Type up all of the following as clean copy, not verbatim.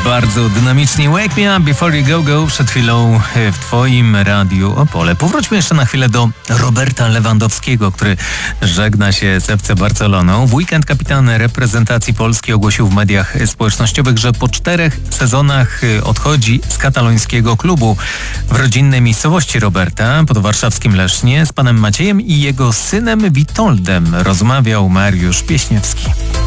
Bardzo dynamicznie Wake Me Up Before You Go Go przed chwilą w Twoim Radiu Opole. Powróćmy jeszcze na chwilę do Roberta Lewandowskiego, który żegna się z FC Barceloną. W weekend kapitan reprezentacji Polski ogłosił w mediach społecznościowych, że po 4 sezonach odchodzi z katalońskiego klubu. W rodzinnej miejscowości Roberta pod warszawskim Lesznie z panem Maciejem i jego synem Witoldem rozmawiał Mariusz Pieśniewski.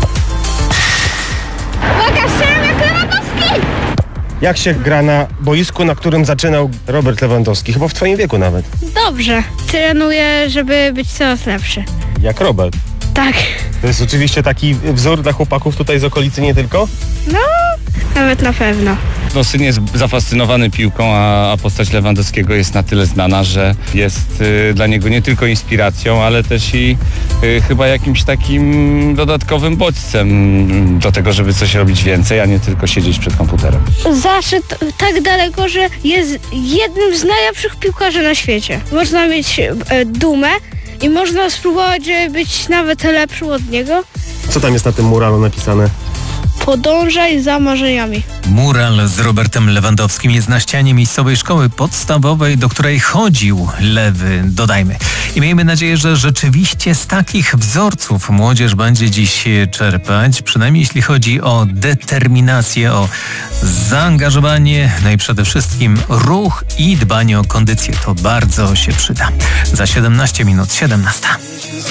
Jak się gra na boisku, na którym zaczynał Robert Lewandowski? Chyba w twoim wieku nawet. Dobrze. Trenuję, żeby być coraz lepszy. Jak Robert. Tak. To jest oczywiście taki wzór dla chłopaków tutaj z okolicy nie tylko? No, nawet na pewno. No, syn jest zafascynowany piłką, a postać Lewandowskiego jest na tyle znana, że jest dla niego nie tylko inspiracją, ale też i chyba jakimś takim dodatkowym bodźcem do tego, żeby coś robić więcej, a nie tylko siedzieć przed komputerem. Zaszedł tak daleko, że jest jednym z najlepszych piłkarzy na świecie. Można mieć dumę i można spróbować, żeby być nawet lepszym od niego. Co tam jest na tym muralu napisane? Podążaj za marzeniami. Mural z Robertem Lewandowskim jest na ścianie miejscowej szkoły podstawowej, do której chodził Lewy, dodajmy. I miejmy nadzieję, że rzeczywiście z takich wzorców młodzież będzie dziś czerpać, przynajmniej jeśli chodzi o determinację, o zaangażowanie, no i przede wszystkim ruch i dbanie o kondycję. To bardzo się przyda. Za 17 minut, 17.